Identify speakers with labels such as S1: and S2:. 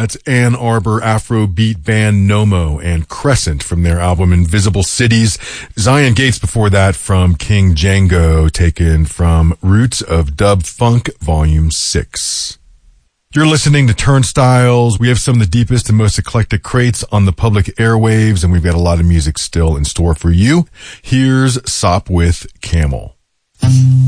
S1: That's Ann Arbor Afrobeat band Nomo and Crescent from their album Invisible Cities. Zion Gates before that from King Django, taken from Roots of Dub Funk Volume 6. You're listening to Turnstiles. We have some of the deepest and most eclectic crates on the public airwaves, and we've got a lot of music still in store for you. Here's Sop with Camel.